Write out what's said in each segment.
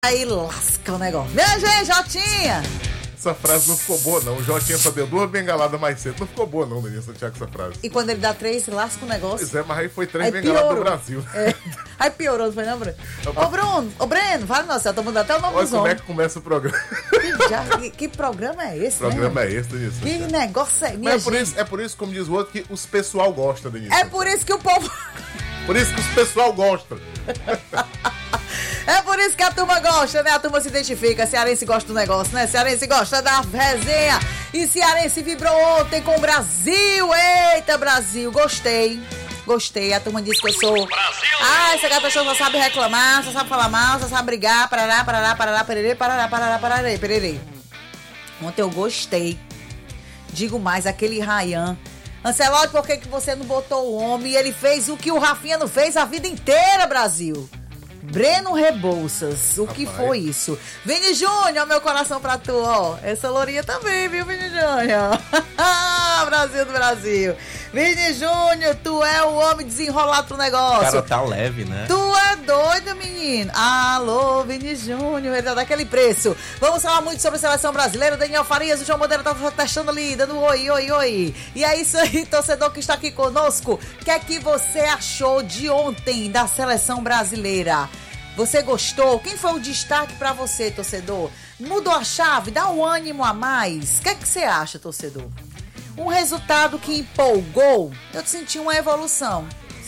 Aí lasca o negócio. Minha gente, Jotinha! Essa frase não ficou boa, não. O Jotinha só deu 2 bengaladas mais cedo. Não ficou boa, não, Denise Santiago, essa frase. E quando ele dá 3, lasca o negócio. Pois é, mas aí foi 3 aí bengaladas piorou. do Brasil. É. Aí piorou, não foi não, Bruno? Ô, Breno, fala nossa, eu tô mudando até o nome Olha dos como é homens. que começa o programa. Que programa é esse, O programa é esse, Denise Que Santiago. negócio é Mas esse? é por isso, como diz o outro, que os pessoal gosta, Denise. É por isso que o povo... Por isso que os pessoal gosta. É por isso que a turma gosta, né? A turma se identifica. Cearense gosta do negócio, né? Cearense gosta da resenha. E cearense vibrou ontem com o Brasil. Eita, Brasil. Gostei. A turma disse que eu sou... Brasil! Ah, essa gata show só sabe reclamar, só sabe falar mal, só sabe brigar. Parará, pererê. Ontem eu gostei. Digo mais, aquele Ryan... Ancelotti, por que você não botou o homem? Ele fez o que o Rafinha não fez a vida inteira, Brasil. Breno Rebouças, o que foi isso? Vini Júnior, meu coração pra tu, ó. Essa lourinha também, viu, Vini Júnior? Brasil do Brasil. Vini Júnior, tu é o homem desenrolado pro negócio. O cara tá leve, né? Tu é doido, menino. Alô, Vini Júnior, ele tá daquele preço. Vamos falar muito sobre a seleção brasileira. Daniel Farias, o João Modeiro tá testando ali, dando oi. E é isso aí, torcedor que está aqui conosco. O que é que você achou de ontem da seleção brasileira? Você gostou? Quem foi o destaque pra você, torcedor? Mudou a chave? Dá um ânimo a mais? O que é que você acha, torcedor? Um resultado que empolgou? Eu senti uma evolução.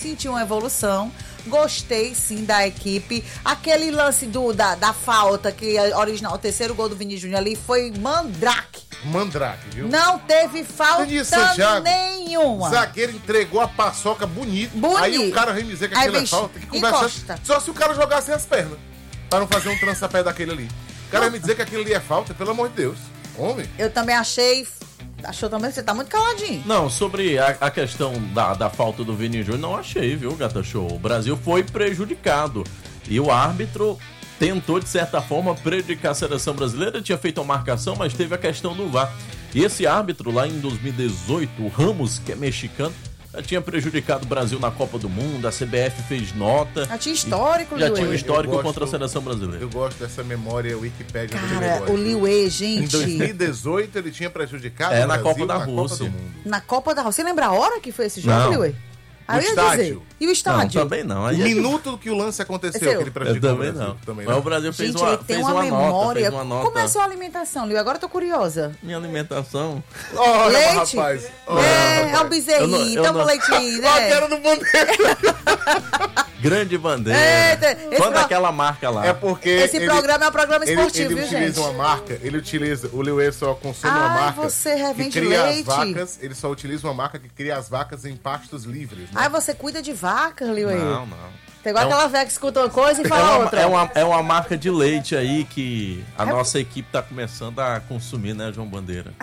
Gostei, sim, da equipe. Aquele lance da falta, que é original, o terceiro gol do Vini Júnior ali, foi Mandrake, viu? Não teve falta Santiago, nenhuma. Zagueiro entregou a paçoca bonito. Aí o cara vem dizer que aquilo é falta. Tem que conversar. Só se o cara jogasse as pernas. Pra não fazer um trança-pé daquele ali. O cara vem dizer que aquilo ali é falta, pelo amor de Deus. Homem. Eu também achei... Achou também que você tá muito caladinho. Não, sobre a questão da falta do Vini Júnior, não achei, viu, Gata Show? O Brasil foi prejudicado. E o árbitro tentou, de certa forma, prejudicar a seleção brasileira. Tinha feito uma marcação, mas teve a questão do VAR. E esse árbitro, lá em 2018, o Ramos, que é mexicano, já tinha prejudicado o Brasil na Copa do Mundo. A CBF fez nota. Já tinha histórico, já tinha um histórico contra a seleção brasileira. Eu gosto dessa memória Wikipédia do Cara, o Liuê, gente. Em 2018 ele tinha prejudicado o Brasil na Copa da Rússia. Copa do Mundo. Na Copa da Rússia. Você lembra a hora que foi esse jogo, Liuê? O estádio. E o estádio? Não, também não. O minuto que o lance aconteceu, que ele prejudicou também o Brasil. Também não. Mas o Brasil fez gente, ele tem uma memória. Nota. Como é a sua alimentação, Liu? Agora eu tô curiosa. Minha alimentação? Olha, leite? rapaz. É um bezerrinho. Toma leitinho, né? Quero no bandeira. Grande bandeira. Fã daquela marca lá. É porque esse programa é um programa esportivo, viu, gente? Ele utiliza o Liuê só consome uma marca você revende que cria leite. as vacas. Ele só utiliza uma marca que cria as vacas em pastos livres. Né? Você cuida de vacas, Liuê? Não. Tem igual aquela velha que escuta uma coisa e fala outra. É uma marca de leite aí que a nossa equipe tá começando a consumir, né, João Bandeira?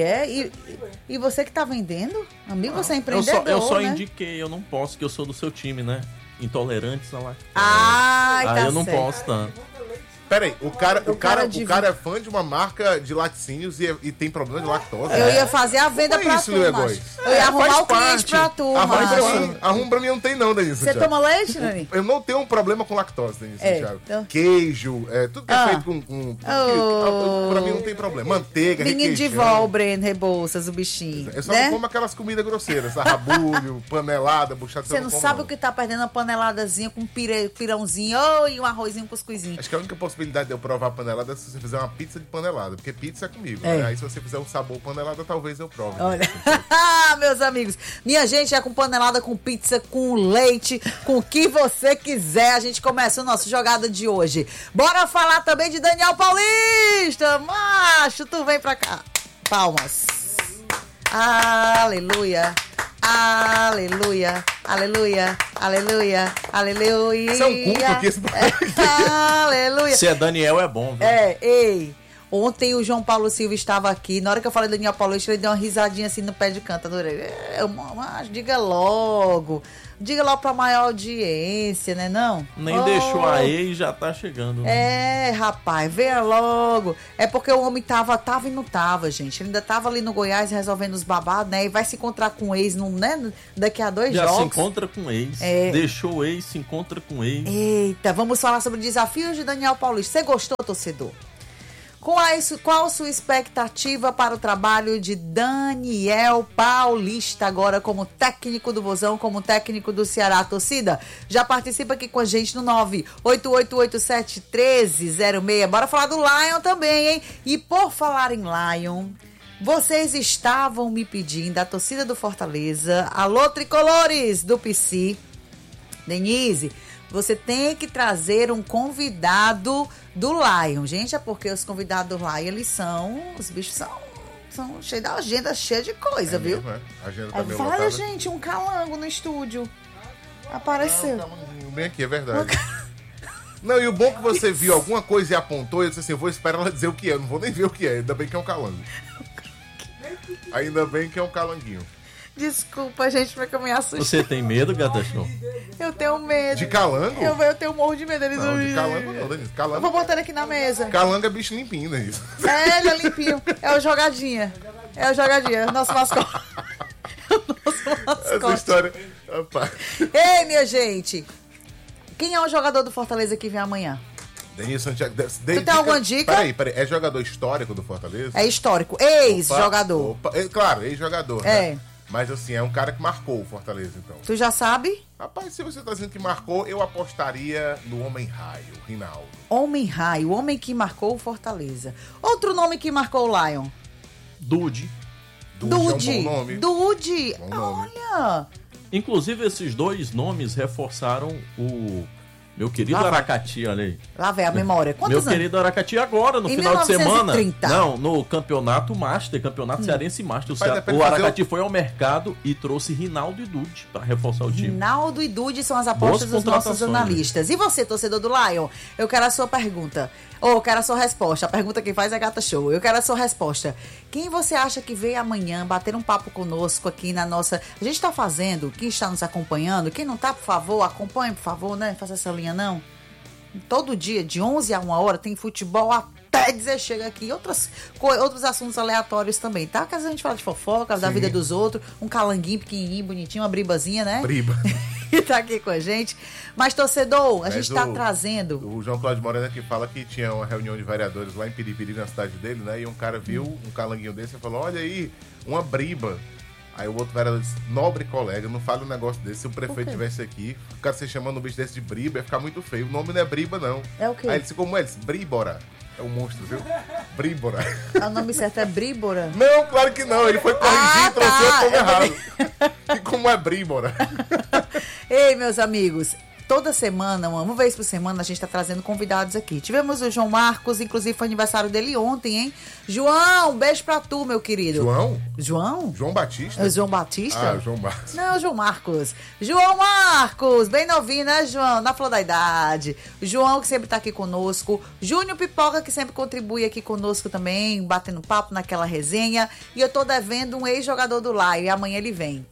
E você que tá vendendo? Amigo, você é empreendedor, eu só né? indiquei, eu não posso, que eu sou do seu time, né? Intolerantes à lactose. Tá eu não certo. posso tanto. Peraí, o cara é fã de uma marca de laticínios e tem problema de lactose. Eu ia fazer a venda pra tu, macho. Eu ia arrumar o cliente pra tu, macho. Arruma pra mim não tem não, Denise. Você toma leite, Nani? Eu não tenho um problema com lactose, Denise Santiago. Então... Queijo, tudo que é feito com pra mim não tem problema. Manteiga, menino de vó, o Breno Rebouças, o bichinho. Eu só não como aquelas comidas grosseiras, rabulho, panelada, buchada. Você não sabe o que tá perdendo a paneladazinha com pirãozinho e um arrozinho, um cuscuzinho. Acho que a única possibilidade de eu provar panelada é se você fizer uma pizza de panelada, porque pizza é comigo, né? Aí se você fizer um sabor panelada, talvez eu prove. Olha, meus amigos, minha gente é com panelada, com pizza, com leite, com o que você quiser. A gente começa a nossa jogada de hoje. Bora falar também de Daniel Paulista, macho, tu vem pra cá. Palmas. Aleluia. Aleluia, aleluia, aleluia, aleluia. Isso é um culto aqui. Aleluia. Se é Daniel, é bom, viu? Ei. Ontem o João Paulo Silva estava aqui. Na hora que eu falei do Daniel Paulista, ele deu uma risadinha assim no pé de canto. Adorei. Mas diga logo. Diga logo pra maior audiência, né não? Nem deixou a ex, já tá chegando. Né? Rapaz, venha logo. É porque o homem tava e não tava, gente. Ele ainda tava ali no Goiás resolvendo os babados, né? E vai se encontrar com o ex, não, né? Daqui a 2 jogos. Já se encontra com o ex. Deixou o ex, se encontra com o ex. Eita, vamos falar sobre desafios de Daniel Paulista. Você gostou, torcedor? Qual a sua expectativa para o trabalho de Daniel Paulista agora como técnico do Vozão, como técnico do Ceará? Torcida, já participa aqui com a gente no 988871306. Bora falar do Lion também, hein? E por falar em Lion, vocês estavam me pedindo, a torcida do Fortaleza, alô tricolores do PC, Denise, você tem que trazer um convidado do Lion. Gente, é porque os convidados do Lion, os bichos são cheios da agenda, cheia de coisa, viu? Mesmo, A agenda tá meio lotada. Gente, um calango no estúdio. Apareceu. Bem aqui, é verdade. Não, e o bom é que você viu alguma coisa e apontou, e eu disse assim, eu vou esperar ela dizer o que é, eu não vou nem ver o que é, ainda bem que é um calango. Ainda bem que é um calanguinho. Desculpa, gente, porque eu me assustei. Você tem medo, Gata Show? Eu tenho medo. De calango? Eu tenho morro de medo deles. Não, de calango não, Denise. Calango... Eu vou botar ele aqui na mesa. Calango é bicho limpinho, Denise. Ele é limpinho. É o jogadinha. É o nosso mascote. Essa história... Rapaz. Ei, minha gente. Quem é o jogador do Fortaleza que vem amanhã? Denise Santiago. Tu tem alguma dica? Peraí. É jogador histórico do Fortaleza? É histórico. Ex-jogador. Claro, ex-jogador. É. Né? Mas assim, é um cara que marcou o Fortaleza, então. Tu já sabe? Rapaz, se você tá dizendo que marcou, eu apostaria no Homem-Raio, Rinaldo. Homem-Raio, o homem que marcou o Fortaleza. Outro nome que marcou o Lion? Dude. Dude é um bom nome. Dude. Olha. Inclusive, esses 2 nomes reforçaram o... Meu querido Aracati, olha aí. Lá vem a memória. Quantos anos? Meu querido Aracati agora, no final 1930. De semana. Não, no campeonato Master, campeonato cearense Master. O Aracati foi ao mercado e trouxe Rinaldo e Dude para reforçar o time. Rinaldo e Dude são as apostas dos nossos analistas. E você, torcedor do Lion? Eu quero a sua pergunta. Eu quero a sua resposta. A pergunta que faz é Gata Show. Eu quero a sua resposta. Quem você acha que veio amanhã bater um papo conosco aqui na nossa... A gente está fazendo, quem está nos acompanhando, quem não tá, por favor, acompanhe, por favor, né? Faça essa linha, não. Todo dia, de 11 a 1 hora, tem futebol até dizer chega aqui. Outros assuntos aleatórios também, tá? Caso a gente fala de fofoca, da vida dos outros, um calanguinho pequenininho, bonitinho, uma bribazinha, né? Briba. E tá aqui com a gente. Mas, torcedor, a gente tá trazendo... O João Cláudio Moreno aqui fala que tinha uma reunião de vereadores lá em Piripiri, na cidade dele, né? E um cara viu um calanguinho desse e falou, olha aí, uma briba. Aí o outro vereador disse, nobre colega, não fale um negócio desse. Se o prefeito tivesse aqui, o cara se chamando um bicho desse de briba, ia ficar muito feio. O nome não é briba, não. É o quê? Aí ele disse, como é? Ele disse, bríbora. É um monstro, viu? Bríbora. O nome certo é bríbora? Não, claro que não. Ele foi corrigir e trouxe o nome errado. E como é bríbora? Ei, meus amigos, toda semana, uma vez por semana, a gente tá trazendo convidados aqui. Tivemos o João Marcos, inclusive foi aniversário dele ontem, hein? João, um beijo pra tu, meu querido. João? João Batista? É João Batista? Ah, João Marcos. Não, João Marcos. João Marcos, bem novinho, né, João? Na flor da idade. João, que sempre tá aqui conosco. Júnior Pipoca, que sempre contribui aqui conosco também, batendo papo naquela resenha. E eu tô devendo um ex-jogador do Lion, e amanhã ele vem.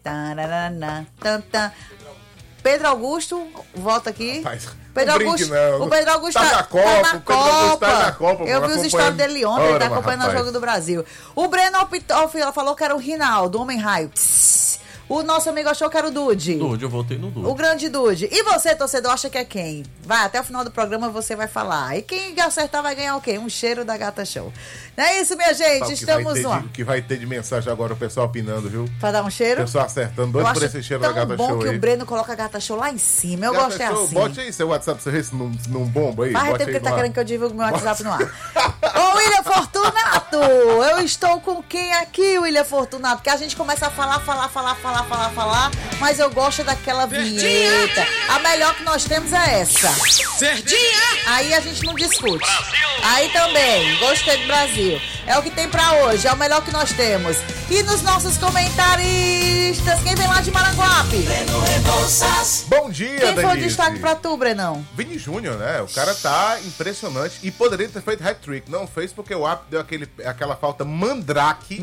Pedro Augusto, volta aqui. Rapaz, Pedro Augusto, o Pedro Augusto tá na Copa. Tá na Copa. Eu vi os stories dele ontem, ele tá acompanhando o Jogo do Brasil. O Breno falou que era o Rinaldo, o Homem-Raio. O nosso amigo achou que era o Dude. Eu voltei no Dude. O grande Dude. E você, torcedor, acha que é quem? Vai, até o final do programa você vai falar. E quem acertar vai ganhar o quê? Um cheiro da Gata Show. Não é isso, minha gente? Estamos no ar. O que vai ter de mensagem agora, o pessoal opinando, viu? Pra dar um cheiro? O pessoal acertando, doido por esse cheiro da Gata Show aí. É bom que o Breno coloca a Gata Show lá em cima. Eu gosto assim. Bote aí seu WhatsApp, você vê se não bomba aí. Faz tempo que ele tá querendo que eu divulgue meu WhatsApp no ar. Ô, William Fortunato! Eu estou com quem aqui, William Fortunato? Que a gente começa a falar, mas eu gosto daquela vinheta. A melhor que nós temos é essa. Cerdinha! Aí a gente não discute. Brasil! Aí também, gostei do Brasil. É o que tem pra hoje, é o melhor que nós temos. E nos nossos comentaristas, quem vem lá de Maranguape? Breno Rebouças. Bom dia, Quem foi o Denise. destaque pra tu, Brenão? Vini Júnior, né? O cara tá impressionante e poderia ter feito hat-trick. Não fez porque o árbitro deu aquela falta mandrake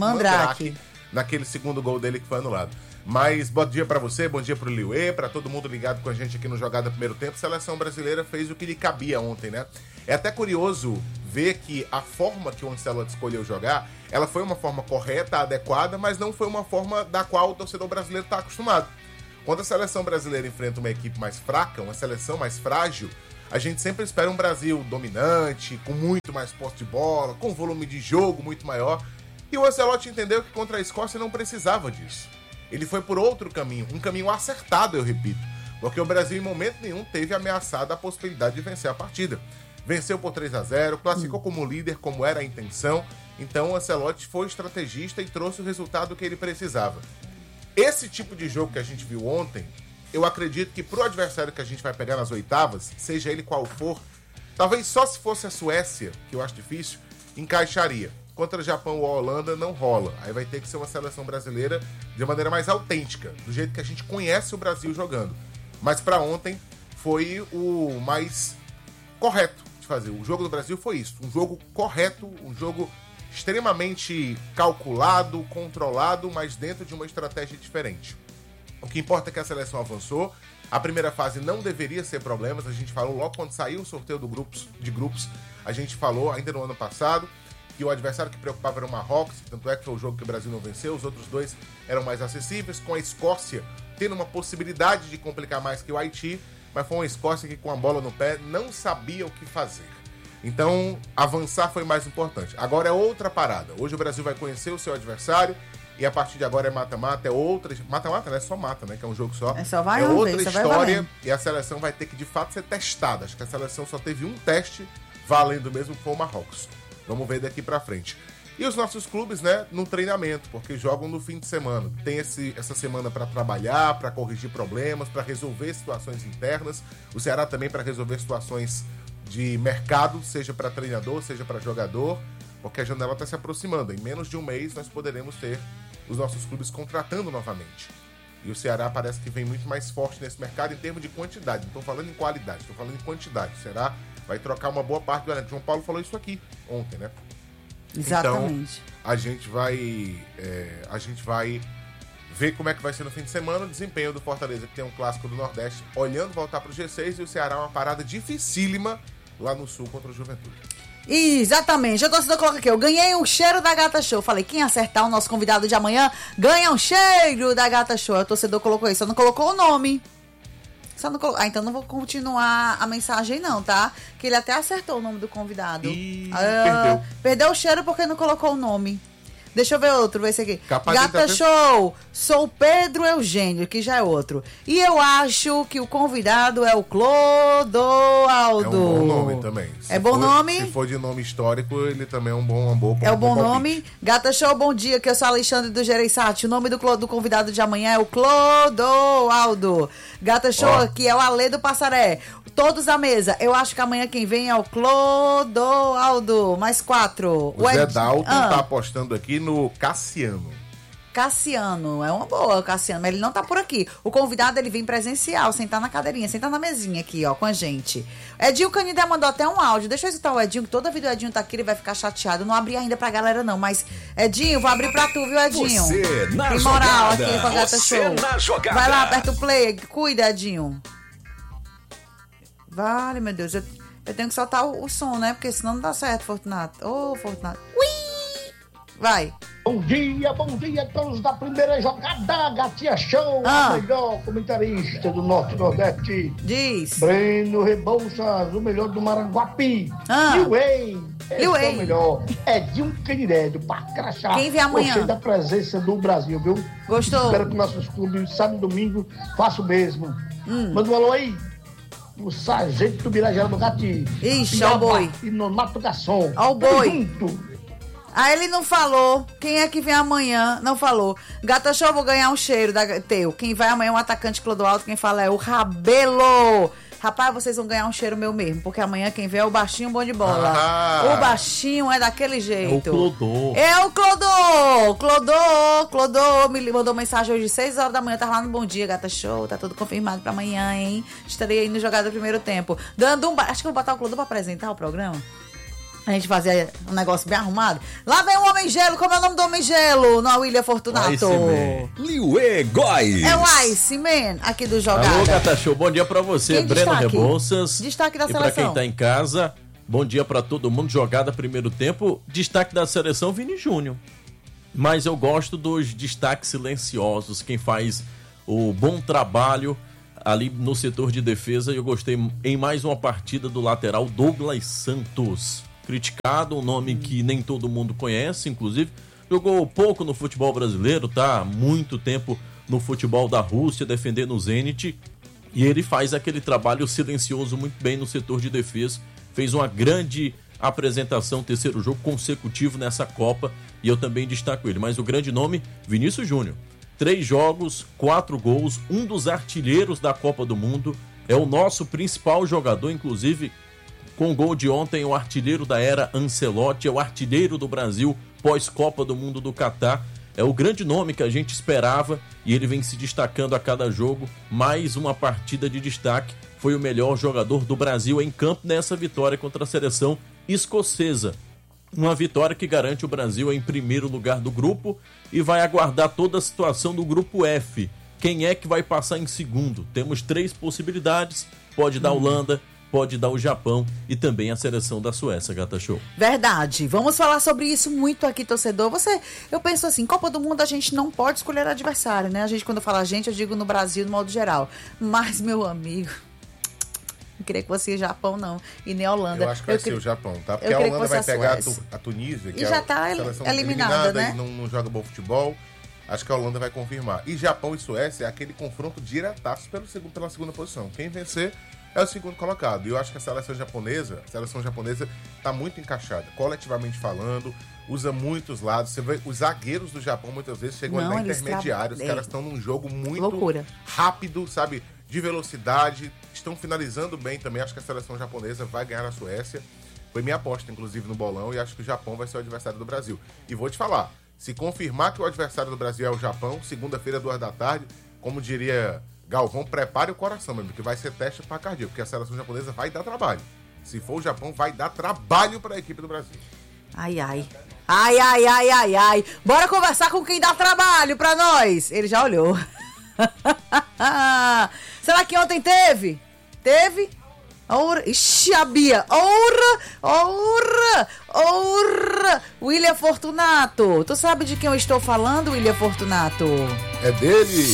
naquele segundo gol dele que foi anulado. Mas bom dia pra você, bom dia pro Liuê, pra todo mundo ligado com a gente aqui no Jogada Primeiro Tempo. A seleção brasileira fez o que lhe cabia ontem, né? É até curioso ver que a forma que o Ancelotti escolheu jogar, ela foi uma forma correta, adequada, mas não foi uma forma da qual o torcedor brasileiro está acostumado. Quando a seleção brasileira enfrenta uma equipe mais fraca, uma seleção mais frágil, a gente sempre espera um Brasil dominante, com muito mais posse de bola, com volume de jogo muito maior. E o Ancelotti entendeu que contra a Escócia não precisava disso. Ele foi por outro caminho, um caminho acertado, eu repito, porque o Brasil em momento nenhum teve ameaçada a possibilidade de vencer a partida. Venceu por 3-0, classificou como líder, como era a intenção, então o Ancelotti foi estrategista e trouxe o resultado que ele precisava. Esse tipo de jogo que a gente viu ontem, eu acredito que pro adversário que a gente vai pegar nas oitavas, seja ele qual for, talvez só se fosse a Suécia, que eu acho difícil, encaixaria. Contra o Japão ou a Holanda não rola. Aí vai ter que ser uma seleção brasileira de maneira mais autêntica, do jeito que a gente conhece o Brasil jogando. Mas para ontem foi o mais correto de fazer. O jogo do Brasil foi isso. Um jogo correto, um jogo extremamente calculado, controlado, mas dentro de uma estratégia diferente. O que importa é que a seleção avançou. A primeira fase não deveria ser problemas. A gente falou logo quando saiu o sorteio de grupos. A gente falou ainda no ano passado que o adversário que preocupava era o Marrocos, tanto é que foi o jogo que o Brasil não venceu, os outros dois eram mais acessíveis, com a Escócia tendo uma possibilidade de complicar mais que o Haiti, mas foi uma Escócia que com a bola no pé não sabia o que fazer. Então, avançar foi mais importante. Agora é outra parada. Hoje o Brasil vai conhecer o seu adversário e a partir de agora é mata-mata, é outra... Mata-mata, né? Só mata, né? Que é um jogo só. Só vai outra história e a seleção vai ter que, de fato, ser testada. Acho que a seleção só teve um teste valendo mesmo, que foi o Marrocos. Vamos ver daqui pra frente. E os nossos clubes, né, no treinamento, porque jogam no fim de semana. Tem essa semana para trabalhar, para corrigir problemas, para resolver situações internas. O Ceará também para resolver situações de mercado, seja para treinador, seja para jogador, porque a janela está se aproximando. Em menos de um mês nós poderemos ter os nossos clubes contratando novamente. E o Ceará parece que vem muito mais forte nesse mercado em termos de quantidade. Não estou falando em qualidade, estou falando em quantidade. O Ceará vai trocar uma boa parte do elenco. João Paulo falou isso aqui ontem, né? Exatamente. Então, a gente vai ver como é que vai ser no fim de semana o desempenho do Fortaleza, que tem um clássico do Nordeste, olhando voltar para o G6, e o Ceará uma parada dificílima lá no Sul contra o Juventude. Exatamente. O torcedor coloca aqui, eu ganhei um cheiro da Gata Show. Falei, quem acertar o nosso convidado de amanhã ganha um cheiro da Gata Show. O torcedor colocou isso, só não colocou o nome. Então não vou continuar a mensagem não, tá? Que ele até acertou o nome do convidado. Perdeu o cheiro porque não colocou o nome. Deixa eu ver outro, ver esse aqui. Gata Show, sou Pedro Eugênio, que já é outro. E eu acho que o convidado é o Clodoaldo. É um bom nome também. Nome? Se for de nome histórico, ele também é um bom É um bom nome. Gata Show, bom dia, que eu sou Alexandre do Gereissati. O nome do convidado de amanhã é o Clodoaldo. Gata Show, que é o Alê do Passaré. Todos à mesa. Eu acho que amanhã quem vem é o Clodoaldo. Mais 4. O Zé Dalton tá apostando aqui no Cassiano. Cassiano, é uma boa, Cassiano, mas ele não tá por aqui. O convidado, ele vem presencial, sentar na cadeirinha, sentar na mesinha aqui, ó, com a gente. Edinho Canidé mandou até um áudio. Deixa eu escutar o Edinho, que toda vida o Edinho tá aqui, ele vai ficar chateado. Eu não abri ainda pra galera, não, mas, Edinho, vou abrir pra tu, viu, Edinho? Você na tem moral jogada. Aqui com a Gata Show. Na jogada. Vai lá, aperta o play, cuida, Edinho. Vale, meu Deus, eu tenho que soltar o som, né? Porque senão não dá certo, Fortunato. Ô, Fortunato. Ui! Vai. Bom dia a todos da primeira jogada, Gatinha Show, a melhor comentarista do Norte e Nordeste. Diz. Breno Rebouças, o melhor do Maranguape. Liuê, esse é o melhor. Edinho Canidé, do Parque Crachá. Quem vem amanhã? Gostei da presença do Brasil, viu? Gostou? Espero que nossos clubes, sábado e domingo, façam o mesmo. Manda um alô aí. O sargento do Birajara do Gati. Ixi, ó o boi. E Nonato Garçom. Ó o boi. Ele não falou. Quem é que vem amanhã? Não falou. Gata Show, vou ganhar um cheiro teu. Quem vai amanhã é um atacante Clodoaldo. Quem fala é o Rabelo. Rapaz, vocês vão ganhar um cheiro meu mesmo, porque amanhã quem vê é o baixinho bom de bola. O baixinho é daquele jeito. É o Clodô me mandou mensagem hoje, 6 horas da manhã, tava lá no Bom Dia, Gata Show, tá tudo confirmado pra amanhã, hein? Estarei aí no Jogada do Primeiro Tempo. Acho que eu vou botar o Clodô pra apresentar o programa. A gente fazia um negócio bem arrumado. Lá vem o Homem Gelo. Como é o nome do Homem Gelo? No William Fortunato. Liuê Góes. É o Iceman, aqui do Jogada. Alô, Gata Show. Bom dia pra você, Breno Rebouças. Destaque da seleção. E pra quem tá em casa, bom dia pra todo mundo. Jogada primeiro tempo. Destaque da seleção, Vini Júnior. Mas eu gosto dos destaques silenciosos. Quem faz o bom trabalho ali no setor de defesa. Eu gostei em mais uma partida do lateral Douglas Santos. Criticado, um nome que nem todo mundo conhece, inclusive jogou pouco no futebol brasileiro, tá há muito tempo no futebol da Rússia, defendendo o Zenit, e ele faz aquele trabalho silencioso muito bem no setor de defesa, fez uma grande apresentação, terceiro jogo consecutivo nessa Copa, e eu também destaco ele, mas o grande nome, Vinícius Júnior, 3 jogos, 4 gols, um dos artilheiros da Copa do Mundo, é o nosso principal jogador, inclusive com o gol de ontem, o artilheiro da era Ancelotti, é o artilheiro do Brasil pós-Copa do Mundo do Catar. É o grande nome que a gente esperava e ele vem se destacando a cada jogo. Mais uma partida de destaque. Foi o melhor jogador do Brasil em campo nessa vitória contra a seleção escocesa. Uma vitória que garante o Brasil em primeiro lugar do grupo e vai aguardar toda a situação do grupo F. Quem é que vai passar em segundo? Temos 3 possibilidades. Pode dar a Holanda, pode dar o Japão e também a seleção da Suécia, Gata Show. Verdade. Vamos falar sobre isso muito aqui, torcedor. Eu penso assim, Copa do Mundo a gente não pode escolher adversário, né? A gente, quando fala eu digo no Brasil, no modo geral. Mas, meu amigo, não queria que fosse Japão, não. E nem a Holanda. Eu acho que vai ser o Japão, tá? Porque a Holanda vai pegar a Tunísia, que e já tá eliminada, né? E não joga bom futebol. Acho que a Holanda vai confirmar. E Japão e Suécia é aquele confronto diretaço pela segunda posição. Quem vencer é o segundo colocado. E eu acho que a seleção japonesa está muito encaixada, coletivamente falando, usa muitos lados. Você vê, os zagueiros do Japão muitas vezes chegam ali na intermediária. Os caras estão num jogo muito rápido, sabe? De velocidade. Estão finalizando bem também. Acho que a seleção japonesa vai ganhar a Suécia. Foi minha aposta, inclusive, no bolão. E acho que o Japão vai ser o adversário do Brasil. E vou te falar, se confirmar que o adversário do Brasil é o Japão, segunda-feira, 2 da tarde, como diria Galvão, prepare o coração, meu amigo, que vai ser teste para cardíaco, porque a seleção japonesa vai dar trabalho. Se for o Japão, vai dar trabalho para a equipe do Brasil. Ai, ai. Ai, ai, ai, ai, ai. Bora conversar com quem dá trabalho para nós. Ele já olhou. Será que ontem teve? Teve? Ixi, a Bia. William Fortunato. Tu sabe de quem eu estou falando, William Fortunato? É dele.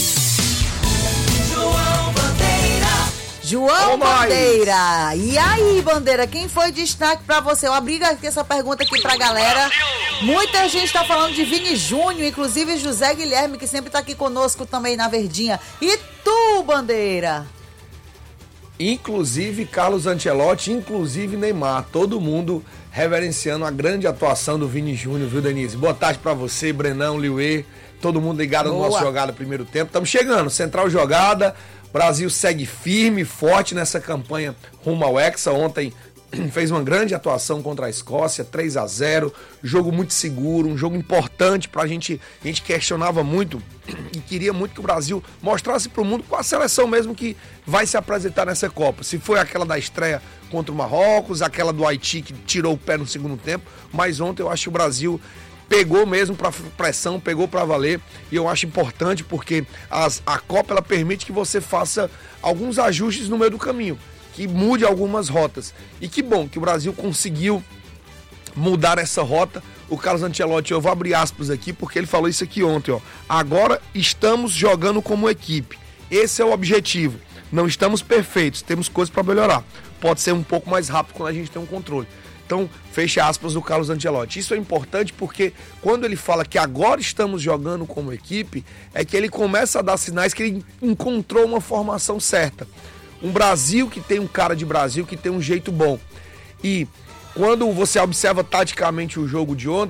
João Bandeira. E aí, Bandeira, quem foi destaque pra você? Eu abri essa pergunta aqui pra galera. Muita gente tá falando de Vini Júnior, inclusive José Guilherme, que sempre tá aqui conosco também na Verdinha. E tu, Bandeira? Inclusive Carlos Ancelotti, inclusive Neymar, todo mundo reverenciando a grande atuação do Vini Júnior, viu, Denise? Boa tarde pra você, Brenão, Liuê, todo mundo ligado no nosso Jogada primeiro tempo. Estamos chegando, Central Jogada, Brasil segue firme, forte nessa campanha rumo ao Hexa. Ontem fez uma grande atuação contra a Escócia, 3-0, jogo muito seguro, um jogo importante pra gente. A gente questionava muito e queria muito que o Brasil mostrasse pro mundo qual a seleção mesmo que vai se apresentar nessa Copa. Se foi aquela da estreia contra o Marrocos, aquela do Haiti que tirou o pé no segundo tempo, mas ontem eu acho que o Brasil pegou mesmo pra pressão, pegou pra valer, e eu acho importante porque a Copa ela permite que você faça alguns ajustes no meio do caminho, que mude algumas rotas. E que bom que o Brasil conseguiu mudar essa rota. O Carlos Ancelotti, eu vou abrir aspas aqui, porque ele falou isso aqui ontem, ó. Agora estamos jogando como equipe. Esse é o objetivo. Não estamos perfeitos, temos coisas para melhorar. Pode ser um pouco mais rápido quando a gente tem um controle. Então, fecha aspas do Carlos Ancelotti. Isso é importante porque quando ele fala que agora estamos jogando como equipe, é que ele começa a dar sinais que ele encontrou uma formação certa. Um Brasil que tem um cara de Brasil, que tem um jeito bom. E quando você observa taticamente o jogo de ontem,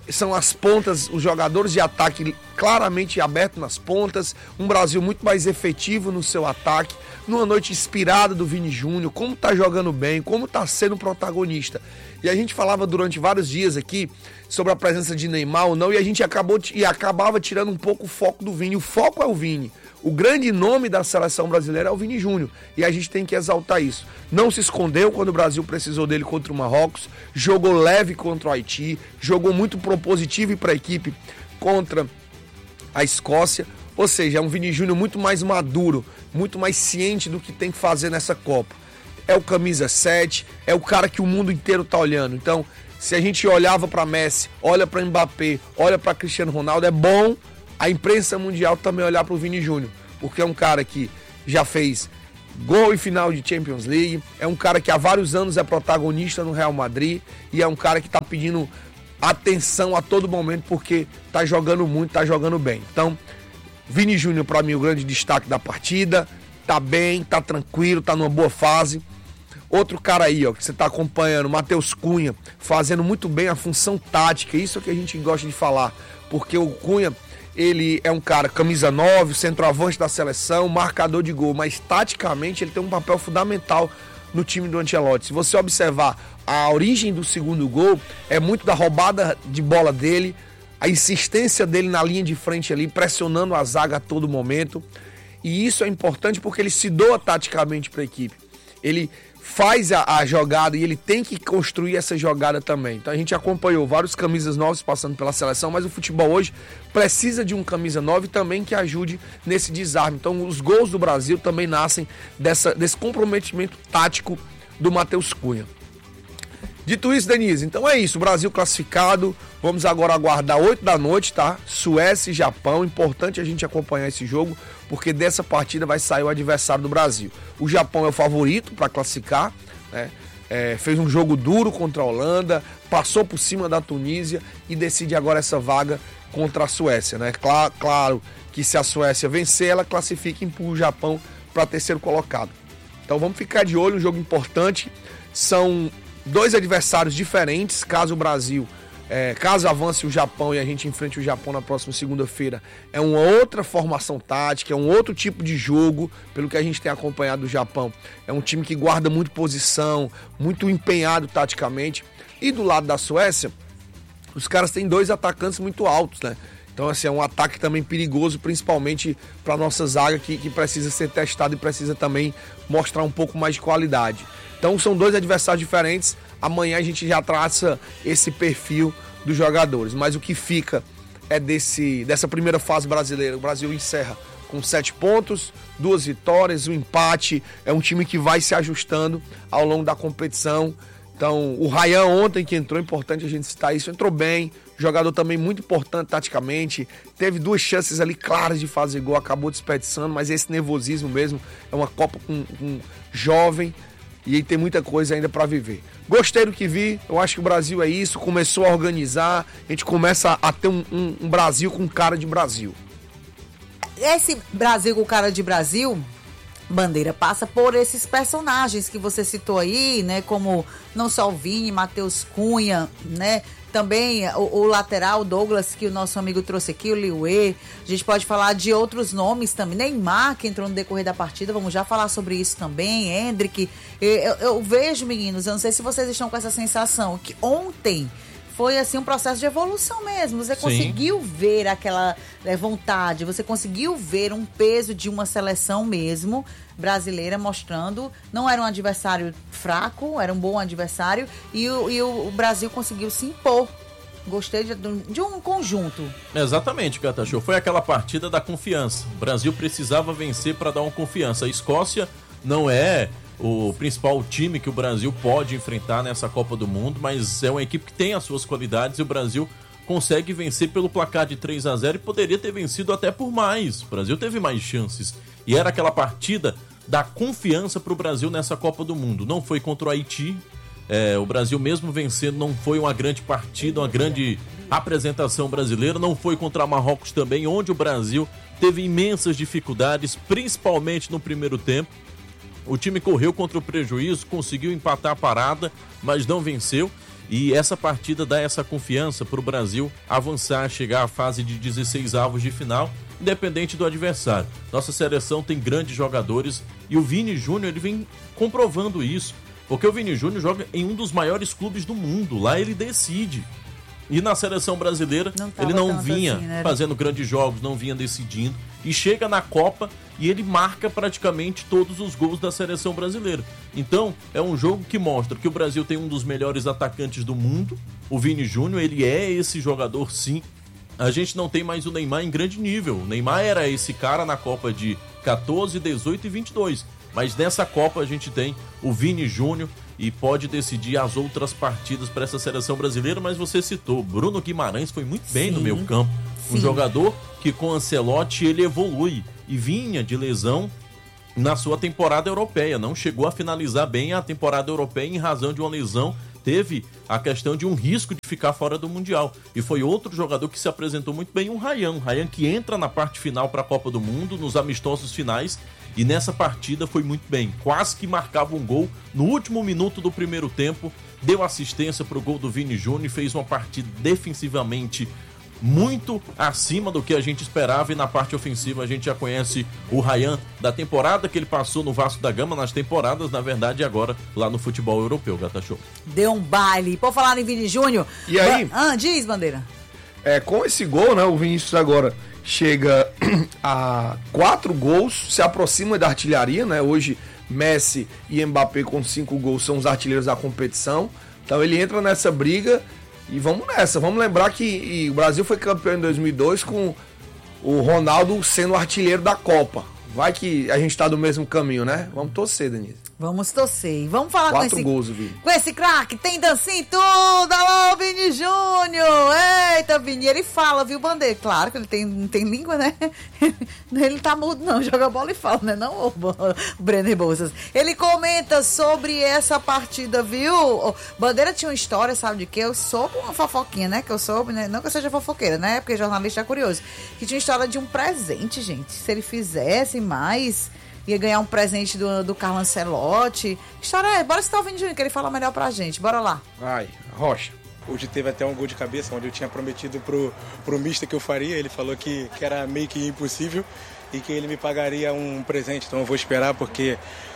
são as pontas, os jogadores de ataque claramente abertos nas pontas, um Brasil muito mais efetivo no seu ataque, numa noite inspirada do Vini Júnior, como tá jogando bem, como tá sendo protagonista. E a gente falava durante vários dias aqui sobre a presença de Neymar ou não, e a gente acabava tirando um pouco o foco do Vini. O foco é o Vini. O grande nome da seleção brasileira é o Vini Júnior, e a gente tem que exaltar isso. Não se escondeu quando o Brasil precisou dele contra o Marrocos, jogou leve contra o Haiti, jogou muito propositivo para a equipe contra a Escócia, ou seja, é um Vini Júnior muito mais maduro, muito mais ciente do que tem que fazer nessa Copa. É o camisa 7, é o cara que o mundo inteiro tá olhando. Então, se a gente olhava para Messi, olha para Mbappé, olha para Cristiano Ronaldo, é bom a imprensa mundial também olhar para o Vini Júnior, porque é um cara que já fez gol em final de Champions League, é um cara que há vários anos é protagonista no Real Madrid e é um cara que está pedindo atenção a todo momento porque está jogando muito, está jogando bem. Então, Vini Júnior para mim o grande destaque da partida, tá bem, tá tranquilo, tá numa boa fase. Outro cara aí, ó, que você tá acompanhando, Matheus Cunha, fazendo muito bem a função tática, isso é que a gente gosta de falar, porque o Cunha, ele é um cara camisa 9, centroavante da seleção, marcador de gol, mas taticamente ele tem um papel fundamental no time do Ancelotti. Se você observar a origem do segundo gol, é muito da roubada de bola dele, a insistência dele na linha de frente ali, pressionando a zaga a todo momento, e isso é importante porque ele se doa taticamente para a equipe. Ele faz a jogada e ele tem que construir essa jogada também. Então a gente acompanhou vários camisas 9 passando pela seleção, mas o futebol hoje precisa de um camisa 9 também que ajude nesse desarme. Então os gols do Brasil também nascem desse comprometimento tático do Matheus Cunha. Dito isso, Denise, então é isso, o Brasil classificado, vamos agora aguardar 8 da noite, tá? Suécia e Japão, importante a gente acompanhar esse jogo, porque dessa partida vai sair o adversário do Brasil. O Japão é o favorito para classificar, né? Fez um jogo duro contra a Holanda, passou por cima da Tunísia e decide agora essa vaga contra a Suécia, né? Claro que se a Suécia vencer, ela classifica e empurra o Japão para terceiro colocado. Então vamos ficar de olho, um jogo importante, são 2 adversários diferentes, caso o Brasil, caso avance o Japão e a gente enfrente o Japão na próxima segunda-feira, é uma outra formação tática, é um outro tipo de jogo, pelo que a gente tem acompanhado do Japão. É um time que guarda muito posição, muito empenhado taticamente. E do lado da Suécia, os caras têm 2 atacantes muito altos, né? Então, assim, é um ataque também perigoso, principalmente para a nossa zaga, que precisa ser testada e precisa também mostrar um pouco mais de qualidade. Então, são 2 adversários diferentes. Amanhã a gente já traça esse perfil dos jogadores. Mas o que fica é dessa primeira fase brasileira. O Brasil encerra com 7 pontos, 2 vitórias, um empate. É um time que vai se ajustando ao longo da competição. Então, o Ryan ontem que entrou, importante a gente citar isso, entrou bem, jogador também muito importante taticamente, teve 2 chances ali claras de fazer gol, acabou desperdiçando, mas esse nervosismo mesmo, é uma Copa com jovem e tem muita coisa ainda para viver. Gostei do que vi, eu acho que o Brasil é isso, começou a organizar, a gente começa a ter um Brasil com cara de Brasil. Esse Brasil com cara de Brasil... Bandeira passa por esses personagens que você citou aí, né? Como não só o Vini, Matheus Cunha, né? Também o lateral Douglas, que o nosso amigo trouxe aqui, o Liuê. A gente pode falar de outros nomes também. Neymar, que entrou no decorrer da partida, vamos já falar sobre isso também. Hendrick. Eu vejo, meninos, eu não sei se vocês estão com essa sensação, que ontem foi assim um processo de evolução mesmo. Você conseguiu ver aquela vontade, você conseguiu ver um peso de uma seleção mesmo brasileira mostrando, não era um adversário fraco, era um bom adversário e o Brasil conseguiu se impor. Gostei de um conjunto. Exatamente, Gata Show. Foi aquela partida da confiança. O Brasil precisava vencer para dar uma confiança. A Escócia não é o principal time que o Brasil pode enfrentar nessa Copa do Mundo, mas é uma equipe que tem as suas qualidades e o Brasil consegue vencer pelo placar de 3-0 e poderia ter vencido até por mais. O Brasil teve mais chances e era aquela partida da confiança para o Brasil nessa Copa do Mundo. Não foi contra o Haiti, o Brasil mesmo vencendo não foi uma grande partida, uma grande apresentação brasileira, não foi contra Marrocos também, onde o Brasil teve imensas dificuldades, principalmente no primeiro tempo. O time correu contra o prejuízo, conseguiu empatar a parada, mas não venceu. E essa partida dá essa confiança para o Brasil avançar, chegar à fase de 16avos de final, independente do adversário. Nossa seleção tem grandes jogadores e o Vini Júnior ele vem comprovando isso, porque o Vini Júnior joga em um dos maiores clubes do mundo, lá ele decide. E na seleção brasileira ele não vinha assim, né? Fazendo grandes jogos, não vinha decidindo, e chega na Copa e ele marca praticamente todos os gols da seleção brasileira. Então, é um jogo que mostra que o Brasil tem um dos melhores atacantes do mundo, o Vini Júnior, ele é esse jogador sim. A gente não tem mais o Neymar em grande nível. O Neymar era esse cara na Copa de 14, 18 e 22. Mas nessa Copa a gente tem o Vini Júnior e pode decidir as outras partidas para essa seleção brasileira, mas você citou, Bruno Guimarães foi muito bem no meio campo. Um jogador que com Ancelotti ele evolui e vinha de lesão na sua temporada europeia. Não chegou a finalizar bem a temporada europeia em razão de uma lesão. Teve a questão de um risco de ficar fora do Mundial. E foi outro jogador que se apresentou muito bem, o Rayan que entra na parte final para a Copa do Mundo, nos amistosos finais, e nessa partida foi muito bem. Quase que marcava um gol no último minuto do primeiro tempo, deu assistência para o gol do Vini Júnior e fez uma partida defensivamente muito acima do que a gente esperava, e na parte ofensiva a gente já conhece o Rayan da temporada que ele passou no Vasco da Gama, nas temporadas, na verdade, agora lá no futebol europeu, Gata Show. Deu um baile. Por falar em Vini Júnior... E aí? Diz, Bandeira. Com esse gol, né, o Vinícius agora chega a 4 gols, se aproxima da artilharia, né, hoje Messi e Mbappé com 5 gols são os artilheiros da competição, então ele entra nessa briga. E vamos nessa, vamos lembrar que o Brasil foi campeão em 2002 com o Ronaldo sendo o artilheiro da Copa. Vai que a gente tá do mesmo caminho, né? Vamos torcer, Denise. Vamos torcer. E vamos falar 4 gols, Vini. Com esse craque. Tem dancinha e tudo. Alô, Vini Júnior. Eita, Vini. Ele fala, viu, Bandeira? Claro que ele não tem língua, né? Ele tá mudo, não. Joga bola e fala, né? Não, o Breno Rebouças. Ele comenta sobre essa partida, viu? Bandeira tinha uma história, sabe de quê? Eu soube uma fofoquinha, né? Que eu soube, né? Não que eu seja fofoqueira, né? Porque jornalista é curioso. Que tinha uma história de um presente, gente. Se ele fizesse mais... ia ganhar um presente do Carlo Ancelotti. Que história é? Bora citar o Vini Júnior, que ele fala melhor pra gente. Bora lá. Vai, Rocha. Hoje teve até um gol de cabeça, onde eu tinha prometido pro mister que eu faria. Ele falou que era meio que impossível e que ele me pagaria um presente. Então eu vou esperar, porque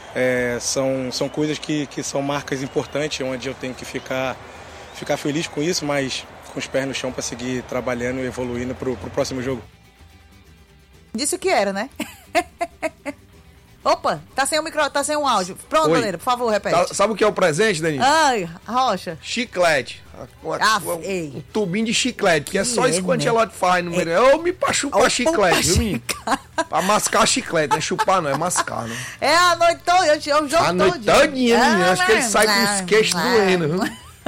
são coisas que são marcas importantes, onde eu tenho que ficar feliz com isso, mas com os pés no chão para seguir trabalhando e evoluindo pro próximo jogo. Disse o que era, né? Opa, tá sem o micro, tá sem o áudio. Pronto, galera, por favor, repete. Sabe o que é o presente, Denise? Ai, Rocha. Chiclete. Um tubinho de chiclete, que é só isso que o Ancelotti faz no meio. Eu me pra chupar chiclete, viu, menino? Pra mascar chiclete, não é chupar, não, é mascar, né? É a noite toda, eu jogo todo. A noite todinha, menino. Acho que ele sai com os queixos doendo, viu?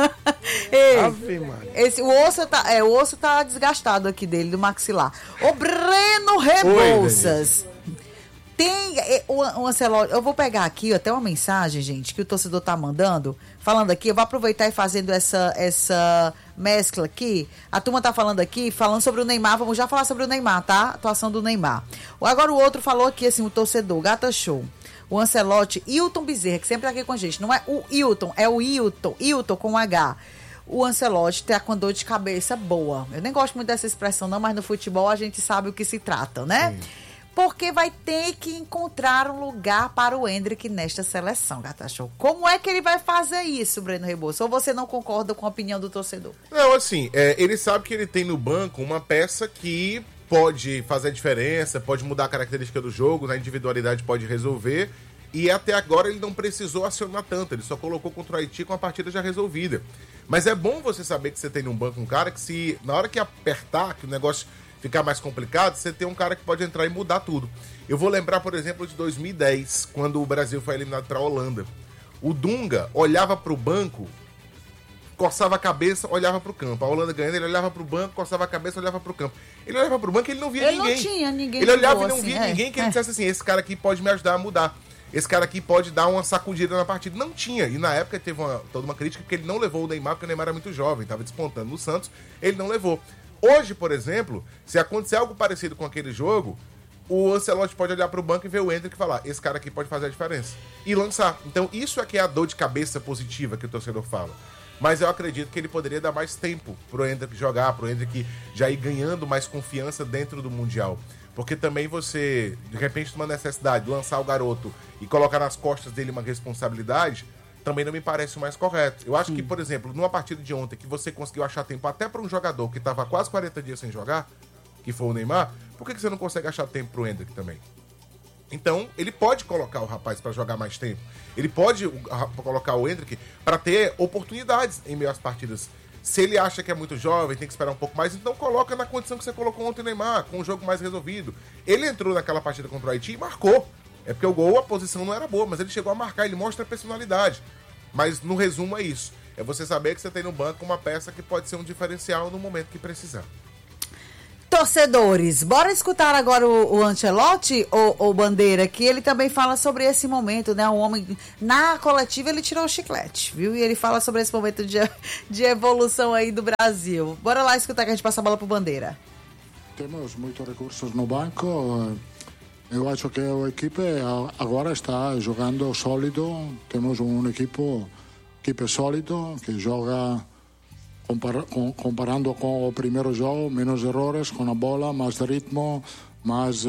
O osso tá desgastado aqui dele, do maxilar. O Breno Rebouças. Tem o Ancelotti, eu vou pegar aqui até uma mensagem, gente, que o torcedor tá mandando, falando aqui, eu vou aproveitar e fazendo essa mescla aqui. A turma tá falando aqui, falando sobre o Neymar, vamos já falar sobre o Neymar, tá? A atuação do Neymar. Agora o outro falou aqui, assim, o torcedor, Gata Show. O Ancelotti, Hilton Bezerra, que sempre tá aqui com a gente, não é o Hilton, é o Hilton com H. O Ancelotti tá com dor de cabeça boa. Eu nem gosto muito dessa expressão não, mas no futebol a gente sabe o que se trata, né? Sim. Porque vai ter que encontrar um lugar para o Endrick nesta seleção, Gata Show. Como é que ele vai fazer isso, Breno Rebouças? Ou você não concorda com a opinião do torcedor? Não, assim, ele sabe que ele tem no banco uma peça que pode fazer a diferença, pode mudar a característica do jogo, na individualidade pode resolver. E até agora ele não precisou acionar tanto, ele só colocou contra o Haiti com a partida já resolvida. Mas é bom você saber que você tem no banco um cara que, se na hora que apertar, que o negócio ficar mais complicado, você tem um cara que pode entrar e mudar tudo. Eu vou lembrar, por exemplo, de 2010, quando o Brasil foi eliminado para a Holanda. O Dunga olhava para o banco, coçava a cabeça, olhava para o campo. A Holanda ganhando, ele olhava para o banco, coçava a cabeça, olhava para o campo. Ele olhava para o banco e ele não via ninguém. Ele não tinha ninguém. Ele olhava e não via ninguém que ele dissesse assim, esse cara aqui pode me ajudar a mudar. Esse cara aqui pode dar uma sacudida na partida. Não tinha. E na época teve toda uma crítica porque ele não levou o Neymar, porque o Neymar era muito jovem, estava despontando no Santos, ele não levou. Hoje, por exemplo, se acontecer algo parecido com aquele jogo, o Ancelotti pode olhar para o banco e ver o Endrick e falar, esse cara aqui pode fazer a diferença. E lançar. Então, isso é que é a dor de cabeça positiva que o torcedor fala. Mas eu acredito que ele poderia dar mais tempo pro Endrick jogar, pro Endrick já ir ganhando mais confiança dentro do Mundial. Porque também você, de repente, uma necessidade de lançar o garoto e colocar nas costas dele uma responsabilidade, também não me parece o mais correto. Eu acho que, por exemplo, numa partida de ontem que você conseguiu achar tempo até para um jogador que estava quase 40 dias sem jogar, que foi o Neymar, por que você não consegue achar tempo pro Endrick também? Então, ele pode colocar o rapaz para jogar mais tempo. Ele pode colocar o Endrick para ter oportunidades em meio às partidas. Se ele acha que é muito jovem, tem que esperar um pouco mais, então coloca na condição que você colocou ontem o Neymar, com o jogo mais resolvido. Ele entrou naquela partida contra o Haiti e marcou. É porque o gol, a posição não era boa, mas ele chegou a marcar, ele mostra a personalidade. Mas, no resumo, é isso. É você saber que você tem no banco uma peça que pode ser um diferencial no momento que precisar. Torcedores, bora escutar agora o Ancelotti, ou Bandeira, que ele também fala sobre esse momento, né? Um homem, na coletiva, ele tirou o chiclete, viu? E ele fala sobre esse momento de evolução aí do Brasil. Bora lá escutar que a gente passa a bola pro Bandeira. Temos muitos recursos no banco. Eu acho que a equipe agora está jogando sólido. Temos equipe sólido que joga... Comparando com o primeiro jogo, menos errores com a bola, mais ritmo, mais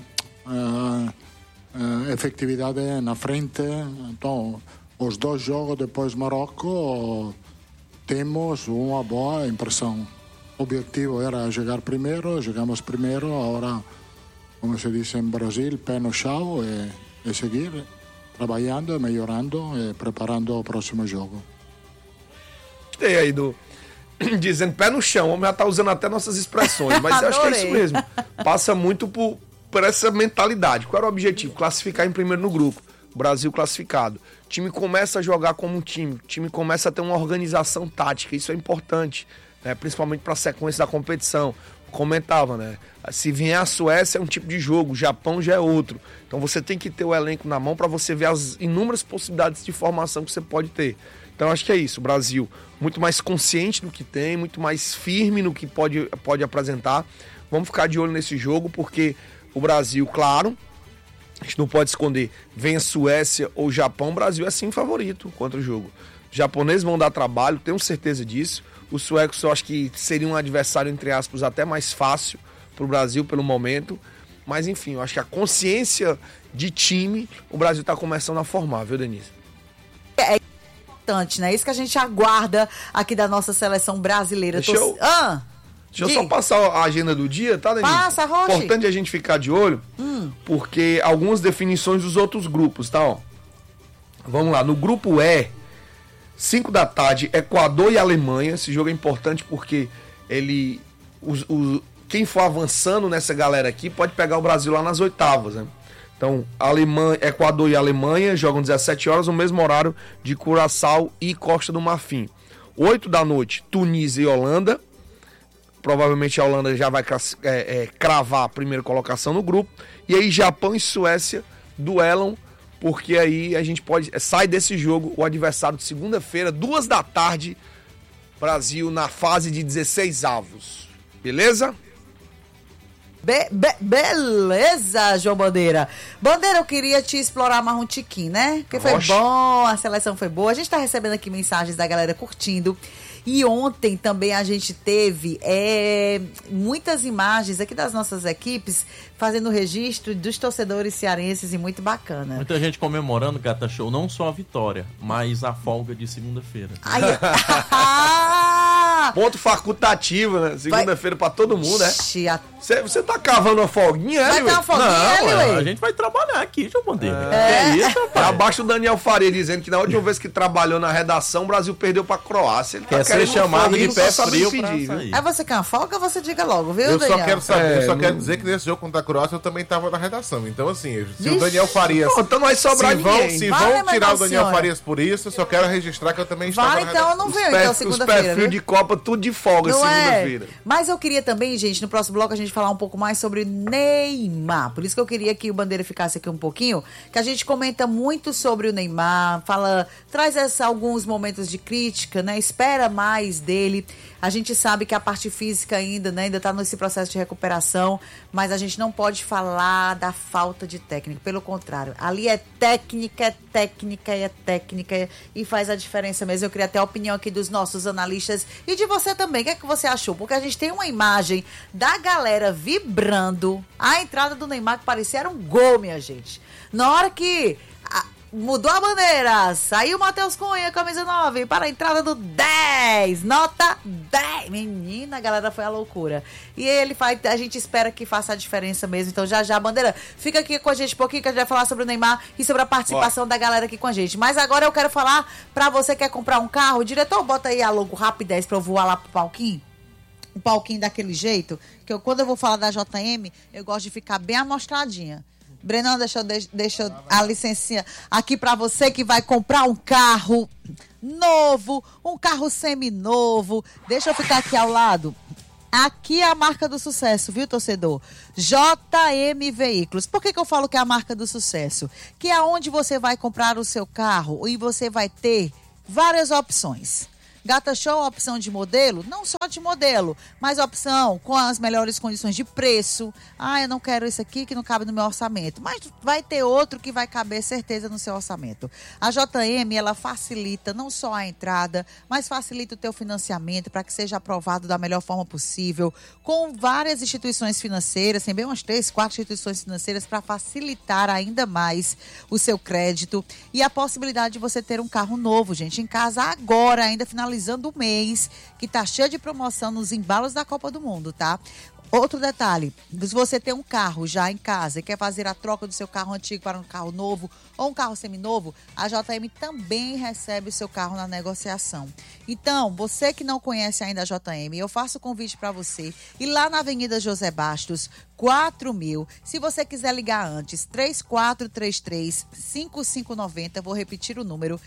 efetividade na frente. Então, os dois jogos depois do Marrocos, temos uma boa impressão. O objetivo era chegar primeiro, chegamos primeiro, agora, como se diz em Brasil, pé no chão e seguir trabalhando, melhorando e preparando o próximo jogo. Gostei aí dizendo pé no chão, o homem já tá usando até nossas expressões, mas eu acho que é isso mesmo. Passa muito por essa mentalidade. Qual era o objetivo? Classificar em primeiro no grupo. O Brasil classificado. O time começa a jogar como um time. O time começa a ter uma organização tática. Isso é importante, né? Principalmente para a sequência da competição. Comentava, né? Se vier a Suécia é um tipo de jogo, o Japão já é outro. Então você tem que ter o elenco na mão para você ver as inúmeras possibilidades de formação que você pode ter. Então acho que é isso, o Brasil muito mais consciente do que tem, muito mais firme no que pode apresentar. Vamos ficar de olho nesse jogo, porque o Brasil, claro, a gente não pode esconder, vem a Suécia ou o Japão, o Brasil é sim favorito contra o jogo. Os japoneses vão dar trabalho, tenho certeza disso. Os suecos eu acho que seria um adversário, entre aspas, até mais fácil para o Brasil pelo momento. Mas enfim, eu acho que a consciência de time, o Brasil está começando a formar, viu, Denise? Né? Isso que a gente aguarda aqui da nossa seleção brasileira. Deixa eu só passar a agenda do dia, tá, Denise? Passa, Roche. Importante a gente ficar de olho, porque algumas definições dos outros grupos, tá? Ó. Vamos lá, no grupo E, 5 da tarde, Equador e Alemanha. Esse jogo é importante porque quem for avançando nessa galera aqui pode pegar o Brasil lá nas oitavas, né? Então, Equador e Alemanha jogam 17 horas, no mesmo horário de Curaçao e Costa do Marfim. 8 da noite, Tunísia e Holanda. Provavelmente a Holanda já vai cravar a primeira colocação no grupo. E aí Japão e Suécia duelam, porque aí a gente sai desse jogo o adversário de segunda-feira, 2 da tarde, Brasil na fase de 16 avos. Beleza? Beleza, João Bandeira. Bandeira, eu queria te explorar mais um tiquinho, né? Porque foi bom, a seleção foi boa. A gente tá recebendo aqui mensagens da galera curtindo. E ontem também a gente teve muitas imagens aqui das nossas equipes fazendo o registro dos torcedores cearenses e muito bacana. Muita gente comemorando, Gata Show, não só a vitória, mas a folga de segunda-feira. Ponto facultativo, né? Segunda-feira pra todo mundo, né? Você tá cavando uma folguinha, né? Vai ter uma folguinha, a gente vai trabalhar aqui, João Bandeira. É isso, rapaz. Abaixo o Daniel Faria dizendo que na última vez que trabalhou na redação, o Brasil perdeu pra Croácia. Ele quer ser chamado de pé frio pra sair. É você que é uma folga, você diga logo, viu, eu Daniel? Só quero saber, eu só quero dizer que nesse jogo contra a Croácia eu também tava na redação. Então, assim, se o Daniel Farias... Então não vai sobrar ninguém. Se vão tirar o Daniel Farias por isso, eu só quero registrar que eu também estava na redação. Então não veio, então, segunda-feira. Os perfil de Copa, tudo de folga, segunda-feira. Mas eu queria também, gente, no próximo bloco a gente falar um pouco mais sobre Neymar. Por isso que eu queria que o Bandeira ficasse aqui um pouquinho, que a gente comenta muito sobre o Neymar, traz alguns momentos de crítica, né? Espera mais dele. A gente sabe que a parte física ainda está nesse processo de recuperação, mas a gente não pode falar da falta de técnica. Pelo contrário, ali é técnica e faz a diferença mesmo. Eu queria até a opinião aqui dos nossos analistas e de você também. O que é que você achou? Porque a gente tem uma imagem da galera vibrando a entrada do Neymar que parecia era um gol, minha gente. Na hora que mudou a bandeira, saiu o Matheus Cunha, camisa 9, para a entrada do 10, nota 10. Menina, a galera foi a loucura. E ele faz, a gente espera que faça a diferença mesmo. Então já a bandeira, fica aqui com a gente um pouquinho que a gente vai falar sobre o Neymar e sobre a participação da galera aqui com a gente. Mas agora eu quero falar pra você que quer comprar um carro. Diretor, bota aí a logo Rapidez pra eu voar lá pro palquinho. Um palquinho daquele jeito, que quando eu vou falar da JM, eu gosto de ficar bem amostradinha. Brenão, deixa a licencinha aqui para você que vai comprar um carro novo, um carro seminovo. Deixa eu ficar aqui ao lado. Aqui é a marca do sucesso, viu, torcedor? JM Veículos. Por que eu falo que é a marca do sucesso? Que é onde você vai comprar o seu carro e você vai ter várias opções. Gata Show, opção de modelo, não só de modelo, mas opção com as melhores condições de preço. Ah, eu não quero esse aqui que não cabe no meu orçamento, mas vai ter outro que vai caber certeza no seu orçamento. A JM, ela facilita não só a entrada, mas facilita o teu financiamento para que seja aprovado da melhor forma possível, com várias instituições financeiras, tem bem umas 3, 4 instituições financeiras para facilitar ainda mais o seu crédito e a possibilidade de você ter um carro novo, gente, em casa agora, ainda finalizando o mês, que tá cheio de promoção nos embalos da Copa do Mundo, tá? Outro detalhe, se você tem um carro já em casa e quer fazer a troca do seu carro antigo para um carro novo ou um carro seminovo, a JM também recebe o seu carro na negociação. Então, você que não conhece ainda a JM, eu faço o convite para você ir lá na Avenida José Bastos, 4000. Se você quiser ligar antes, 3433-5590, vou repetir o número,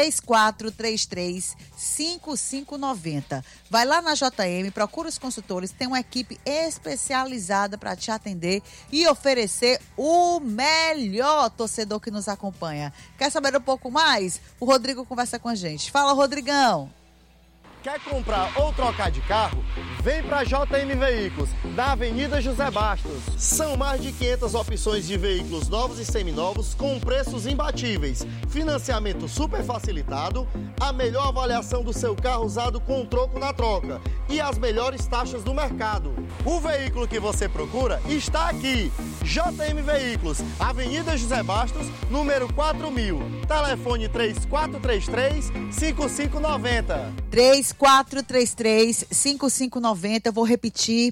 3433-5590. Vai lá na JM, procura os consultores, tem uma equipe especializada para te atender e oferecer o melhor, torcedor que nos acompanha. Quer saber um pouco mais? O Rodrigo conversa com a gente. Fala, Rodrigão! Quer comprar ou trocar de carro? Vem para JM Veículos, na Avenida José Bastos. São mais de 500 opções de veículos novos e seminovos com preços imbatíveis, financiamento super facilitado, a melhor avaliação do seu carro usado com troco na troca e as melhores taxas do mercado. O veículo que você procura está aqui. JM Veículos, Avenida José Bastos, número 4000. Telefone 3433-5590. 3433-5590, vou repetir,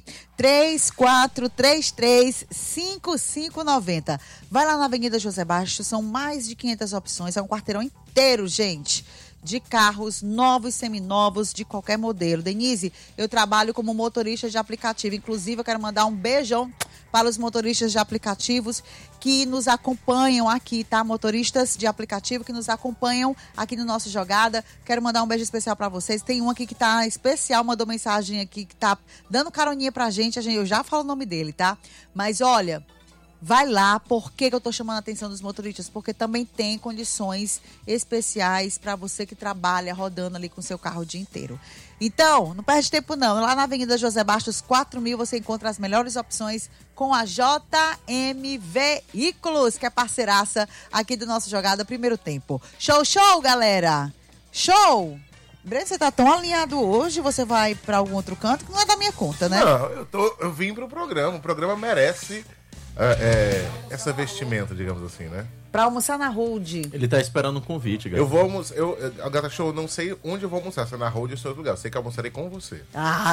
3433-5590. Vai lá na Avenida José Bastos, são mais de 500 opções, é um quarteirão inteiro, gente, de carros novos, seminovos, de qualquer modelo. Denise, eu trabalho como motorista de aplicativo, inclusive eu quero mandar um beijão para os motoristas de aplicativos que nos acompanham aqui, tá? Motoristas de aplicativo que nos acompanham aqui no nosso Jogada. Quero mandar um beijo especial para vocês. Tem um aqui que tá especial, mandou mensagem aqui que tá dando caroninha pra gente. Eu já falo o nome dele, tá? Mas olha, vai lá. Por que eu tô chamando a atenção dos motoristas? Porque também tem condições especiais para você que trabalha rodando ali com o seu carro o dia inteiro. Então, não perde tempo não. Lá na Avenida José Bastos, 4000, você encontra as melhores opções com a JM Veículos, que é parceiraça aqui do nosso Jogada Primeiro Tempo. Show, show, galera! Show! Breno, você tá tão alinhado hoje, você vai para algum outro canto que não é da minha conta, né? Não, eu vim pro programa. O programa merece essa vestimenta, digamos assim, né? Pra almoçar na Road. Ele tá esperando um convite, galera. Eu vou almoçar. A Gata Show, não sei onde eu vou almoçar, se é na Road ou se é outro lugar. Eu sei que eu almoçarei com você.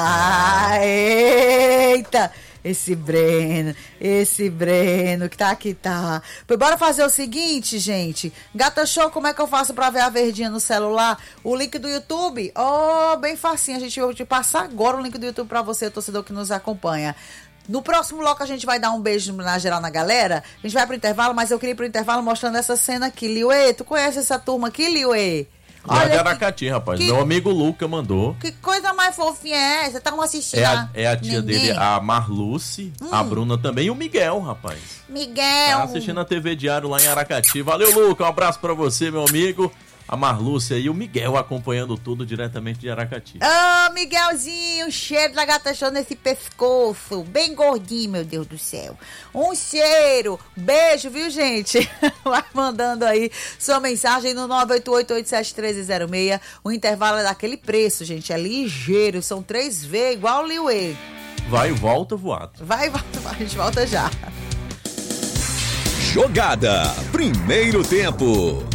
Eita! Esse Breno que tá aqui, tá. Bora fazer o seguinte, gente. Gata Show, como é que eu faço pra ver a verdinha no celular? O link do YouTube? Bem facinho. A gente vai te passar agora o link do YouTube pra você, torcedor que nos acompanha. No próximo bloco a gente vai dar um beijo na geral na galera. A gente vai pro intervalo, mas eu queria ir pro intervalo mostrando essa cena aqui. Liuê, tu conhece essa turma aqui, Liuê? Olha de Aracati, rapaz. Meu amigo Luca mandou. Que coisa mais fofinha é essa? Estão assistindo. É a tia dele, a Marluce, a Bruna também e o Miguel, rapaz. Miguel. Tá assistindo a TV Diário lá em Aracati. Valeu, Luca. Um abraço pra você, meu amigo. a Marlúcia e o Miguel acompanhando tudo diretamente de Aracati. Miguelzinho, cheiro da Gata Show nesse pescoço, bem gordinho, meu Deus do céu. Um cheiro, beijo, viu, gente? Vai mandando aí sua mensagem no 988-87306. O intervalo é daquele preço, gente, é ligeiro, são 3V igual o Liuê. Vai e volta voado. Vai e volta, a gente volta já. Jogada, primeiro tempo.